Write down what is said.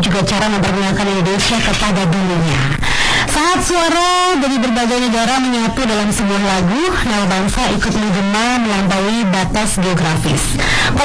juga cara memperkenalkan Indonesia kepada dunia. Saat suara dari berbagai negara menyatu dalam sebuah lagu, nama bangsa ikut menggema melampaui batas geografis.